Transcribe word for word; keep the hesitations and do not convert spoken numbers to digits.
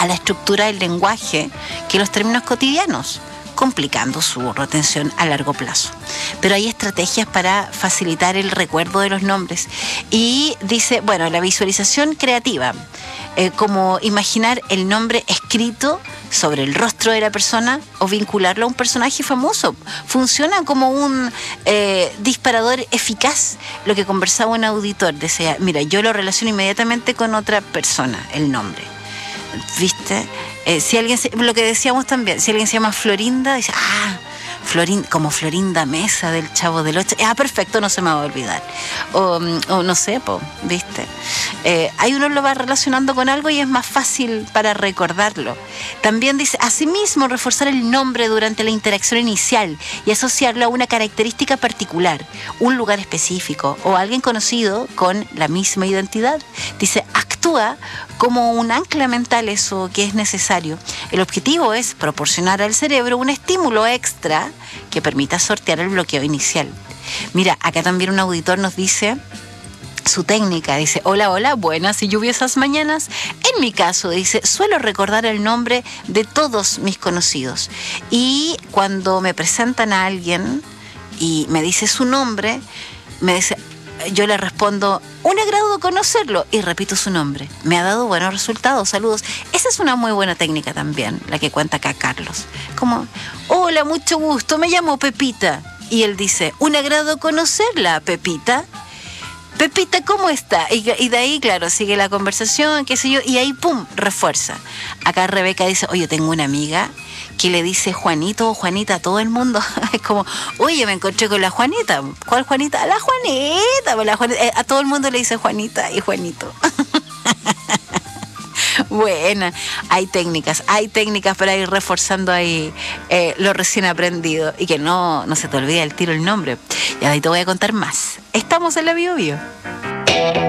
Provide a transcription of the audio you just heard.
a la estructura del lenguaje que los términos cotidianos, complicando su retención a largo plazo. Pero hay estrategias para facilitar el recuerdo de los nombres. Y dice, bueno, la visualización creativa, eh, como imaginar el nombre escrito sobre el rostro de la persona o vincularlo a un personaje famoso. Funciona como un eh, disparador eficaz. Lo que conversaba un auditor, decía, mira, yo lo relaciono inmediatamente con otra persona, el nombre. ¿Viste? Eh, si alguien se, lo que decíamos también, si alguien se llama Florinda, dice, ah, Florin, como Florinda Mesa del Chavo del Ocho, ah, perfecto, no se me va a olvidar. O, o no sé, po, ¿viste? Eh, ahí uno lo va relacionando con algo y es más fácil para recordarlo. También dice, asimismo, reforzar el nombre durante la interacción inicial y asociarlo a una característica particular, un lugar específico o alguien conocido con la misma identidad. Dice, actúa como un ancla mental, eso que es necesario. El objetivo es proporcionar al cerebro un estímulo extra que permita sortear el bloqueo inicial. Mira, acá también un auditor nos dice su técnica, dice, hola, hola, buenas y lluviosas mañanas. En mi caso, dice, suelo recordar el nombre de todos mis conocidos. Y cuando me presentan a alguien y me dice su nombre, me dice, yo le respondo, un agrado conocerlo, y repito su nombre. Me ha dado buenos resultados, saludos. Esa es una muy buena técnica también, la que cuenta acá Carlos. Como, hola, mucho gusto, me llamo Pepita. Y él dice, un agrado conocerla, Pepita. Pepita, ¿cómo está? Y, y de ahí, claro, sigue la conversación, qué sé yo, y ahí, pum, refuerza. Acá Rebeca dice, oye, tengo una amiga que le dice Juanito o Juanita a todo el mundo. Es como, oye, me encontré con la Juanita. ¿Cuál Juanita? La Juanita. La Juanita. A todo el mundo le dice Juanita y Juanito. Buena, hay técnicas, hay técnicas para ir reforzando ahí eh, lo recién aprendido y que no, no se te olvide el tiro el nombre. Y ahí te voy a contar más. Estamos en la Bio Bio.